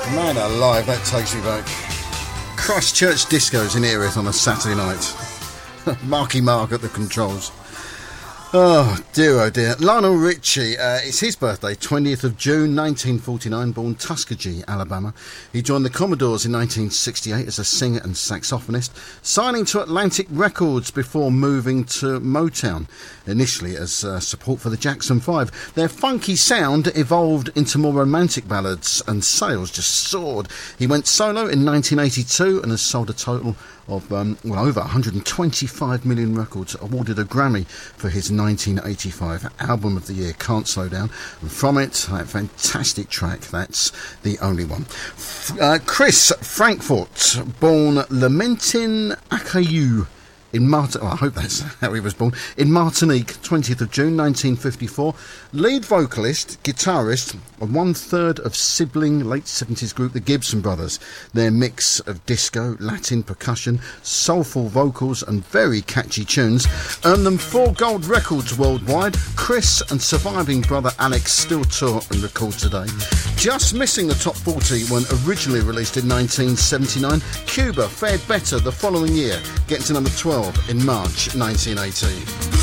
Man alive, that takes me back. Christchurch Discos in Erith on a Saturday night. Marky Mark at the controls. Oh dear. Lionel Richie, it's his birthday, 20th of June 1949, born Tuskegee, Alabama. He joined the Commodores in 1968 as a singer and saxophonist, signing to Atlantic Records before moving to Motown, initially as support for the Jackson 5. Their funky sound evolved into more romantic ballads and sales just soared. He went solo in 1982 and has sold a total of over 125 million records, awarded a Grammy for his 1985 Album of the Year, Can't Slow Down, and from it, that fantastic track, That's the Only One. Chris Frankfurt, born Lamentin Akayu in I hope that's how he was born, in Martinique, 20th of June 1954, lead vocalist, guitarist, and one-third of sibling late 70s group the Gibson Brothers. Their mix of disco, Latin percussion, soulful vocals and very catchy tunes earned them 4 gold records worldwide. Chris and surviving brother Alex still tour and record today. Just missing the top 40 when originally released in 1979, Cuba fared better the following year, getting to number 12 in March 1980.